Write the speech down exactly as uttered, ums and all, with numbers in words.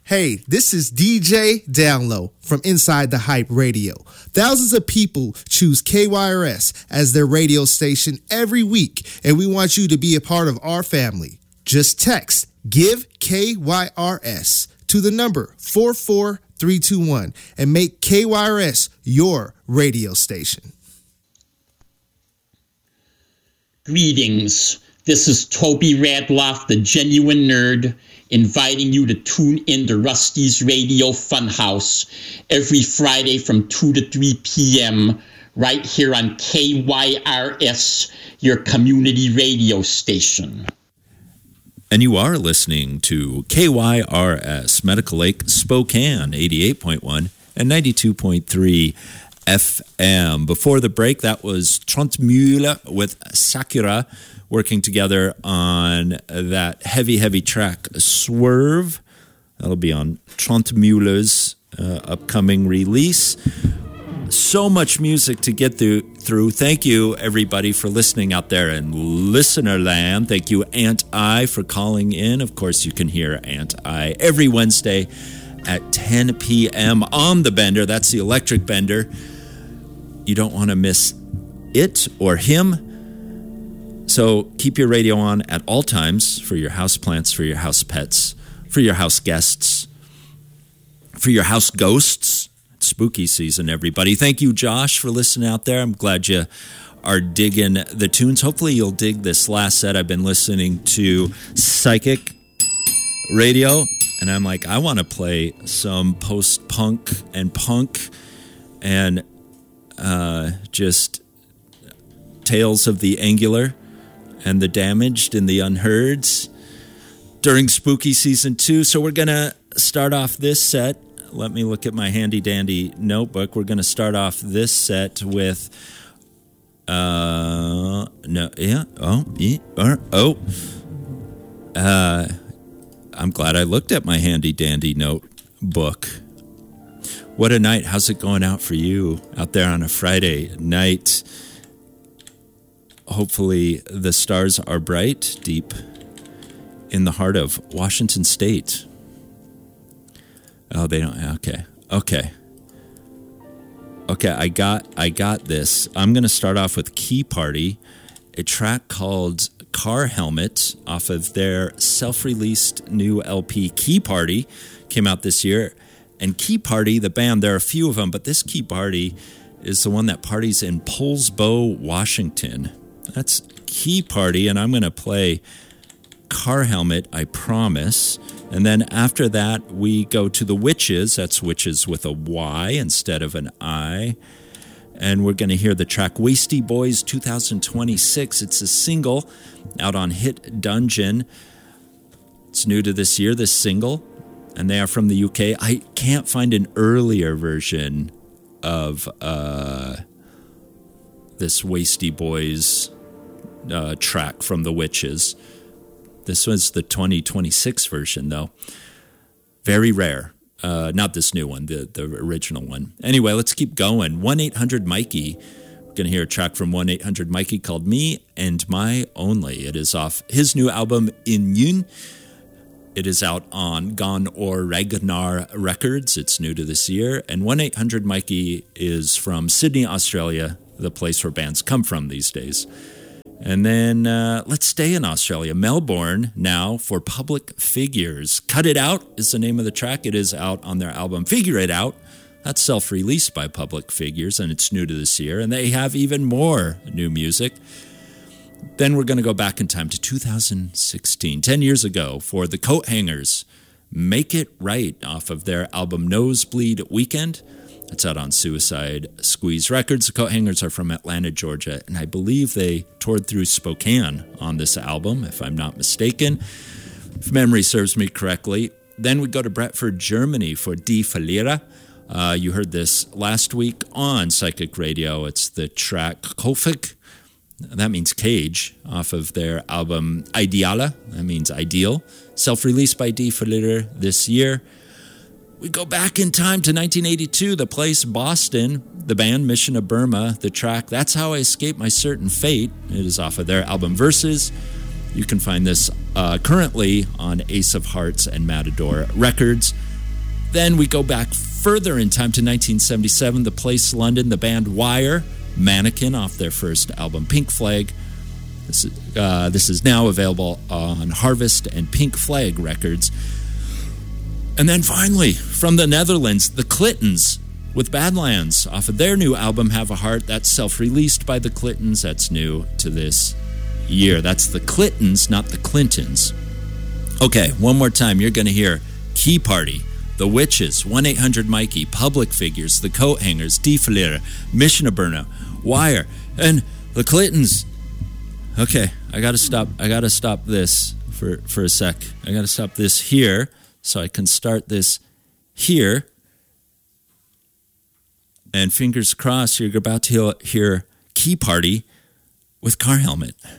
Hey, this is D J Download from Inside the Hype Radio. Thousands of people choose K Y R S as their radio station every week, and we want you to be a part of our family. Just text GIVE K Y R S to the number four four three two one and make K Y R S your radio station. Greetings. This is Toby Radloff, the Genuine Nerd, inviting you to tune in to Rusty's Radio Funhouse every Friday from two to three p.m. right here on K Y R S, your community radio station. And you are listening to K Y R S, Medical Lake, Spokane, eighty-eight point one and ninety-two point three F M. Before the break, that was trente mille with Sakura, working together on that heavy, heavy track, Swerve. That'll be on trente Mulle's uh, upcoming release. So much music to get through, through. Thank you, everybody, for listening out there in listener land. Thank you, Aunt I, for calling in. Of course, you can hear Aunt I every Wednesday at ten p.m. on the Bender. That's the Electric Bender. You don't want to miss it or him. So keep your radio on at all times for your house plants, for your house pets, for your house guests, for your house ghosts. It's spooky season, everybody. Thank you, Josh, for listening out there. I'm glad you are digging the tunes. Hopefully you'll dig this last set. I've been listening to Psychic Radio, and I'm like, I want to play some post-punk and punk and uh, just Tales of the Angular and the Damaged and the Unheards during spooky season two. So we're going to start off this set. Let me look at my handy dandy notebook. We're going to start off this set with, uh, no, yeah, oh, yeah, oh, uh, I'm glad I looked at my handy dandy notebook. What a night. How's it going out for you out there on a Friday night? Hopefully the stars are bright deep in the heart of Washington State. Oh, they don't. Okay. Okay. Okay, I got I got this. I'm going to start off with Key Party, a track called Car Helmet off of their self-released new L P Key Party. Came out this year. And Key Party, the band, there are a few of them, but this Key Party is the one that parties in Poulsbo, Washington. That's Key Party, and I'm going to play Car Helmet, I promise. And then after that, we go to the Witches. That's Witches with a Y instead of an I. And we're going to hear the track Wasty Boys twenty twenty-six. It's a single out on Hit Dungeon. It's new to this year, this single. And they are from the U K. I can't find an earlier version of uh, this Wasty Boys uh, track from the Witches. This was the twenty twenty-six version, though. Very rare. Uh, not this new one, the, the original one. Anyway, let's keep going. one eight hundred Mikey. We're going to hear a track from one eight hundred Mikey called Me and My Only. It is off his new album, In Yun. It is out on Gon or Ragnar Records. It's new to this year. And one eight hundred Mikey is from Sydney, Australia, the place where bands come from these days. And then uh, let's stay in Australia. Melbourne now for Public Figures. Cut It Out is the name of the track. It is out on their album Figure It Out. That's self-released by Public Figures, and it's new to this year. And they have even more new music. Then we're going to go back in time to two thousand sixteen, ten years ago, for the Coat Hangers. Make It Right off of their album Nosebleed Weekend. It's out on Suicide Squeeze Records. The Coat Hangers are from Atlanta, Georgia, and I believe they toured through Spokane on this album, if I'm not mistaken, if memory serves me correctly. Then we go to Brentford, Germany for Die Verlierer. Uh, you heard this last week on Psychic Radio. It's the track Kofik. That means cage, off of their album Ideale. That means ideal. Self-released by Die Verlierer this year. We go back in time to nineteen eighty-two, the place Boston, the band Mission of Burma, the track That's How I Escape My Certain Fate. It is off of their album Verses. You can find this uh, currently on Ace of Hearts and Matador Records. Then we go back further in time to nineteen seventy-seven, The Place London, the band Wire, Mannequin off their first album, Pink Flag. This is, uh, this is now available on Harvest and Pink Flag Records. And then finally, from the Netherlands, the Clintons with Badlands off of their new album, Have a Heart. That's self-released by the Clintons. That's new to this year. That's the Clintons, not the Clintons. Okay, one more time. You're going to hear Key Party, The Witches, one eight hundred Mikey, Public Figures, The Coat Hangers, Die Verlierer, Missionaburna, Wire, and the Clintons. Okay, I got to stop. I got to stop this for, for a sec. I got to stop this here so I can start this here. And fingers crossed, you're about to hear Key Party with Car Helmet.